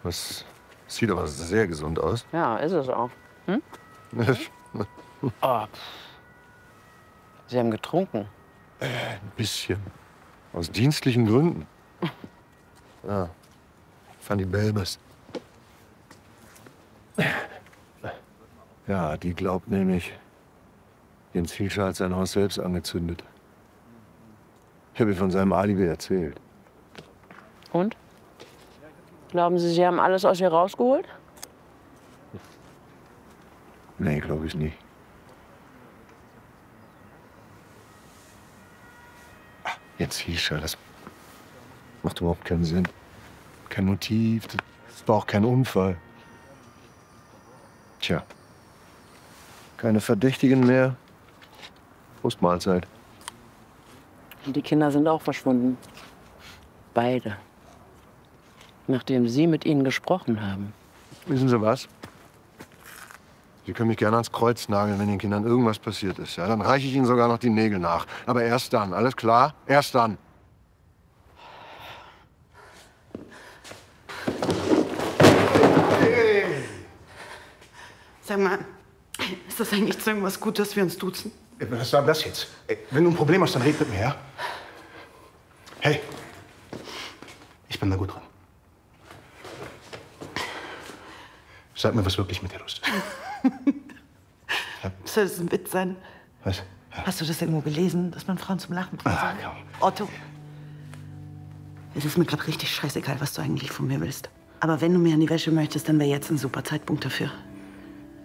Das sieht aber sehr gesund aus. Ja, ist es auch. Hm? Oh. Sie haben getrunken. Ein bisschen. Aus dienstlichen Gründen. Ja. Fanny Belbes. Ja, die glaubt nämlich, Jens Hielscher hat sein Haus selbst angezündet. Ich habe ihr von seinem Alibi erzählt. Und? Glauben Sie, Sie haben alles aus ihr rausgeholt? Nee, glaube ich nicht. Jens Hielscher, das macht überhaupt keinen Sinn. Kein Motiv, das war auch kein Unfall. Tja, keine Verdächtigen mehr. Postmahlzeit. Und die Kinder sind auch verschwunden. Beide. Nachdem Sie mit ihnen gesprochen haben. Wissen Sie was? Sie können mich gerne ans Kreuz nageln, wenn den Kindern irgendwas passiert ist. Ja, dann reiche ich Ihnen sogar noch die Nägel nach. Aber erst dann, alles klar? Erst dann. Sag mal, ist das eigentlich zu irgendwas gut, dass wir uns duzen? Was war das jetzt? Wenn du ein Problem hast, dann red mit mir, ja? Hey, ich bin da gut dran. Sag mir, was wirklich mit dir los ist. Soll das ein Witz sein? Was? Ja. Hast du das irgendwo gelesen, dass man Frauen zum Lachen bringen soll? Komm. Otto, es ist mir gerade richtig scheißegal, was du eigentlich von mir willst. Aber wenn du mir an die Wäsche möchtest, dann wäre jetzt ein super Zeitpunkt dafür.